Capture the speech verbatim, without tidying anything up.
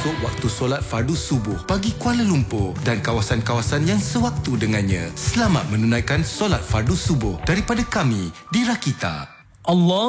termasuk waktu solat fardu subuh bagi Kuala Lumpur dan kawasan-kawasan yang sewaktu dengannya. Selamat menunaikan solat fardu subuh daripada kami di Rakita. Allah